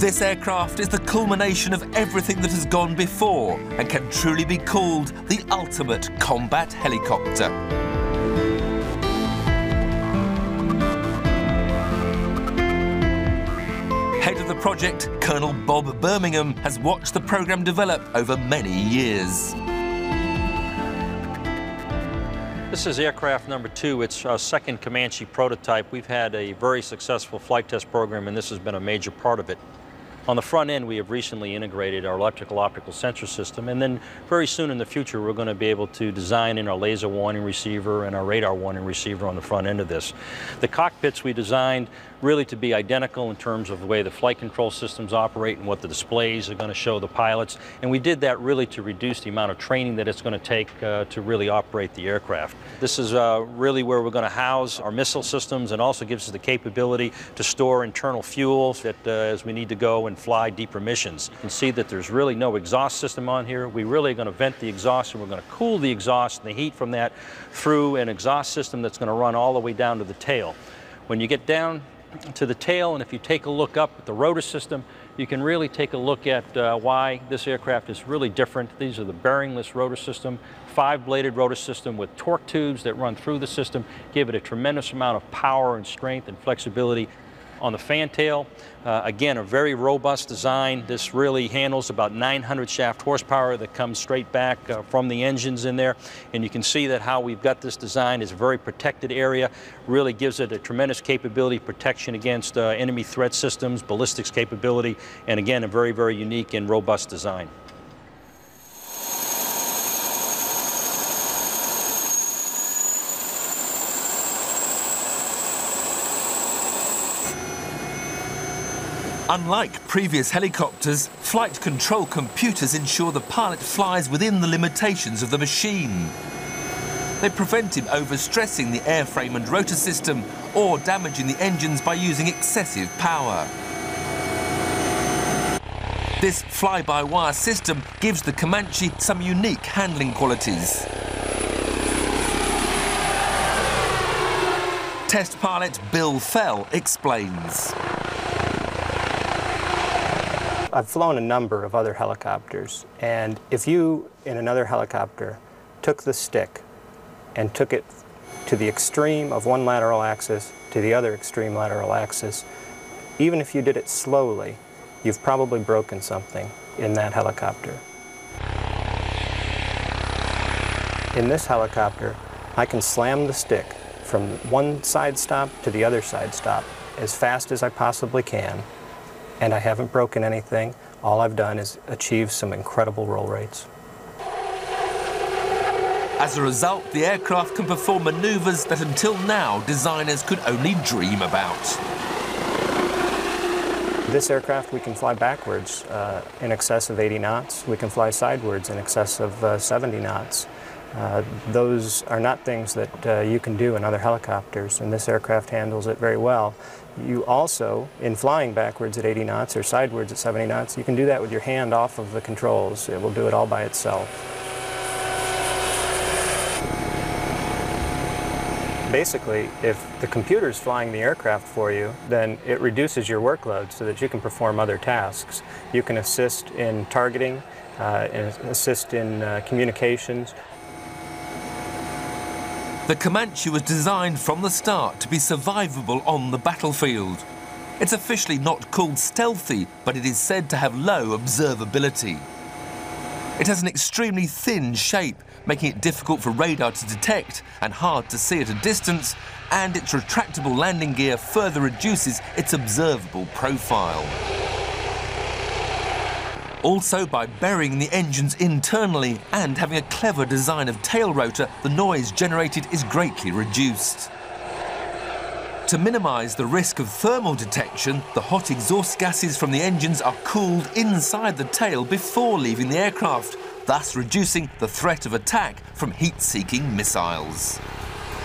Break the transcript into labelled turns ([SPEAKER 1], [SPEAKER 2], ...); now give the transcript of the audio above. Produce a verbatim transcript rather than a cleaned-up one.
[SPEAKER 1] This aircraft is the culmination of everything that has gone before and can truly be called the ultimate combat helicopter. Head of the project, Colonel Bob Birmingham, has watched the programme develop over many years.
[SPEAKER 2] This is aircraft number two. It's our second Comanche prototype. We've had a very successful flight test program, and this has been a major part of it. On the front end, we have recently integrated our electrical optical sensor system, and then very soon in the future, we're going to be able to design in our laser warning receiver and our radar warning receiver on the front end of this. The cockpits we designed really to be identical in terms of the way the flight control systems operate and what the displays are going to show the pilots, and we did that really to reduce the amount of training that it's going to take uh, to really operate the aircraft. This is uh, really where we're going to house our missile systems, and also gives us the capability to store internal fuels that uh, as we need to go and fly deeper missions. You can see that there's really no exhaust system on here. We really are going to vent the exhaust, and we're going to cool the exhaust and the heat from that through an exhaust system that's going to run all the way down to the tail. When you get down to the tail, and if you take a look up at the rotor system, you can really take a look at uh, why this aircraft is really different. These are the bearingless rotor system, five-bladed rotor system with torque tubes that run through the system, give it a tremendous amount of power and strength and flexibility. On the fantail, uh, again, a very robust design. This really handles about nine hundred shaft horsepower that comes straight back uh, from the engines in there. And you can see that how we've got this design is a very protected area, really gives it a tremendous capability, protection against uh, enemy threat systems, ballistics capability, and again, a very, very unique and robust design.
[SPEAKER 1] Unlike previous helicopters, flight control computers ensure the pilot flies within the limitations of the machine. They prevent him overstressing the airframe and rotor system or damaging the engines by using excessive power. This fly-by-wire system gives the Comanche some unique handling qualities. Test pilot Bill Fell explains.
[SPEAKER 3] I've flown a number of other helicopters, and if you, in another helicopter, took the stick and took it to the extreme of one lateral axis to the other extreme lateral axis, even if you did it slowly, you've probably broken something in that helicopter. In this helicopter, I can slam the stick from one side stop to the other side stop as fast as I possibly can, and I haven't broken anything. All I've done is achieve some incredible roll rates.
[SPEAKER 1] As a result, the aircraft can perform maneuvers that until now designers could only dream about.
[SPEAKER 3] This aircraft we can fly backwards uh, in excess of eighty knots. We can fly sidewards in excess of uh, seventy knots. Uh, those are not things that uh, you can do in other helicopters, and this aircraft handles it very well. You also, in flying backwards at eighty knots or sidewards at seventy knots, you can do that with your hand off of the controls. It will do it all by itself. Basically, if the computer is flying the aircraft for you, then it reduces your workload so that you can perform other tasks. You can assist in targeting, uh, and assist in uh, communications.
[SPEAKER 1] The Comanche was designed from the start to be survivable on the battlefield. It's officially not called stealthy, but it is said to have low observability. It has an extremely thin shape, making it difficult for radar to detect and hard to see at a distance, and its retractable landing gear further reduces its observable profile. Also, by burying the engines internally and having a clever design of tail rotor, the noise generated is greatly reduced. To minimise the risk of thermal detection, the hot exhaust gases from the engines are cooled inside the tail before leaving the aircraft, thus reducing the threat of attack from heat-seeking missiles.